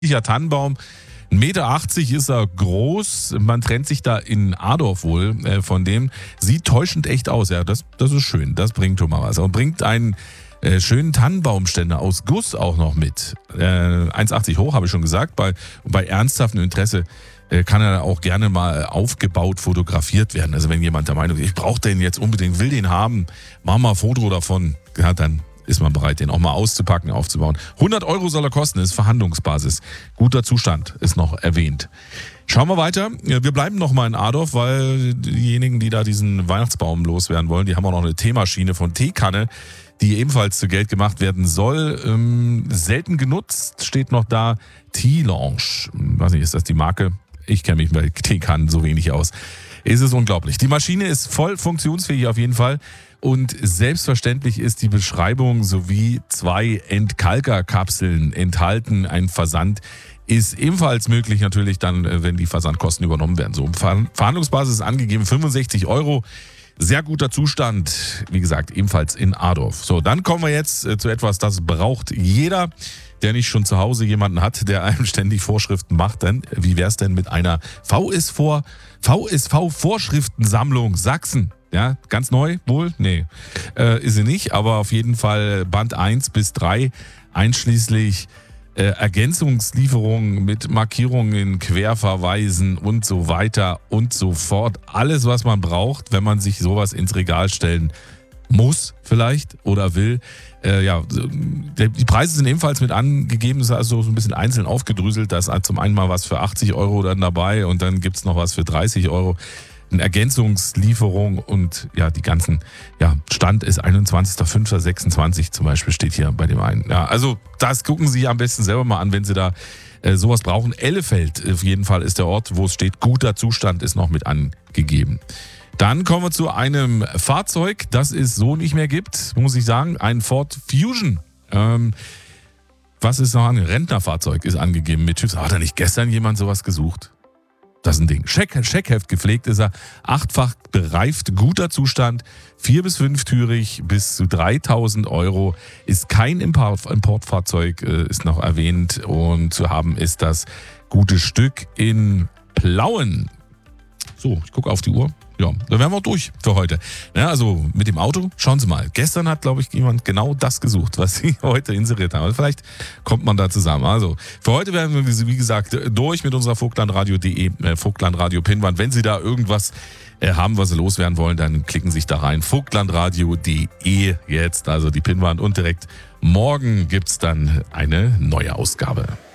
Ja, Tannenbaum. 1,80 Meter ist er groß. Man trennt sich da in Adorf wohl von dem. Sieht täuschend echt aus. Ja, das ist schön. Das bringt schon mal was. Und bringt einen schönen Tannenbaumständer aus Guss auch noch mit. 1,80 hoch, habe ich schon gesagt. Bei ernsthaftem Interesse kann er auch gerne mal aufgebaut fotografiert werden. Also wenn jemand der Meinung ist, ich brauche den jetzt unbedingt, will den haben, mach mal ein Foto davon. Ja, dann ist man bereit, den auch mal auszupacken, aufzubauen. 100 € soll er kosten, ist Verhandlungsbasis. Guter Zustand ist noch erwähnt. Schauen wir weiter. Wir bleiben noch mal in Adorf, weil diejenigen, die da diesen Weihnachtsbaum loswerden wollen, die haben auch noch eine Teemaschine von Teekanne, die ebenfalls zu Geld gemacht werden soll. Selten genutzt steht noch da Tea-Lounge. Weiß nicht, ist das die Marke? Ich kenne mich bei Teekannen so wenig aus. Es ist unglaublich. Die Maschine ist voll funktionsfähig auf jeden Fall. Und selbstverständlich ist die Beschreibung sowie 2 Entkalkerkapseln enthalten. Ein Versand ist ebenfalls möglich natürlich dann, wenn die Versandkosten übernommen werden. So, Verhandlungsbasis ist angegeben 65 €. Sehr guter Zustand, wie gesagt, ebenfalls in Adorf. So, dann kommen wir jetzt zu etwas, das braucht jeder, der nicht schon zu Hause jemanden hat, der einem ständig Vorschriften macht. Denn wie wäre es denn mit einer VSV-Vorschriftensammlung Sachsen? Ja, ganz neu wohl? Nee, ist sie nicht, aber auf jeden Fall Band 1 bis 3, einschließlich Ergänzungslieferungen mit Markierungen, Querverweisen und so weiter und so fort. Alles, was man braucht, wenn man sich sowas ins Regal stellen muss vielleicht oder will. Die Preise sind ebenfalls mit angegeben, ist also so ein bisschen einzeln aufgedröselt. Da ist zum einen mal was für 80 € dann dabei und dann gibt es noch was für 30 €. Eine Ergänzungslieferung und ja, die ganzen, Stand ist 21.05.26 zum Beispiel steht hier bei dem einen. Ja, also das gucken Sie am besten selber mal an, wenn Sie da sowas brauchen. Ellefeld auf jeden Fall ist der Ort, wo es steht, guter Zustand ist noch mit angegeben. Dann kommen wir zu einem Fahrzeug, das es so nicht mehr gibt, muss ich sagen, ein Ford Fusion. Was ist noch ein Rentnerfahrzeug ist angegeben mit Chips. Hat da nicht gestern jemand sowas gesucht? Das ist ein Ding. Scheckheft gepflegt ist er, 8-fach bereift, guter Zustand, 4- bis 5-türig, bis zu 3.000 €. Ist kein Importfahrzeug, ist noch erwähnt. Und zu haben ist das gute Stück in Plauen. So, ich gucke auf die Uhr. Ja, dann wären wir durch für heute. Ja, also mit dem Auto, schauen Sie mal. Gestern hat, glaube ich, jemand genau das gesucht, was Sie heute inseriert haben. Also vielleicht kommt man da zusammen. Also für heute werden wir, wie gesagt, durch mit unserer Vogtlandradio.de, Vogtlandradio Pinwand. Wenn Sie da irgendwas haben, was Sie loswerden wollen, dann klicken Sie sich da rein. Vogtlandradio.de jetzt, also die Pinwand. Und direkt morgen gibt es dann eine neue Ausgabe.